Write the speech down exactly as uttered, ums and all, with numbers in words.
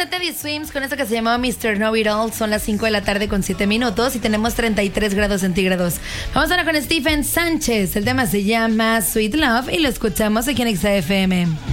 Teddy Swims con esto que se llamaba mister Know It All. Son las cinco de la tarde con siete minutos y tenemos treinta y tres grados centígrados. Vamos ahora con Stephen Sánchez. El tema se llama Sweet Love y lo escuchamos aquí en X F M.